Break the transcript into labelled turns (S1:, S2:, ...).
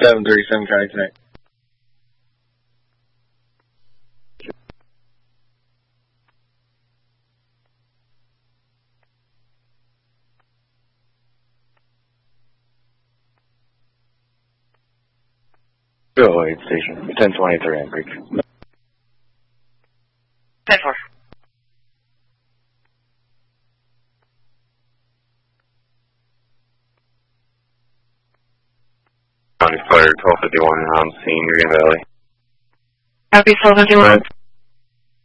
S1: 737 contact. Go ahead, station. 1023 on Creek.
S2: 10-4.
S3: County Fire 1251 on scene, Green Valley.
S2: Copy 1251.